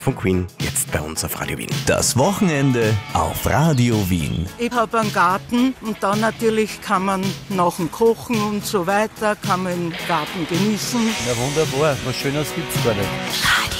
von Queen, jetzt bei uns auf Radio Wien. Das Wochenende auf Radio Wien. Ich habe einen Garten und dann natürlich kann man nach dem Kochen und so weiter, kann man im Garten genießen. Ja, wunderbar. Was Schönes gibt's gar nicht.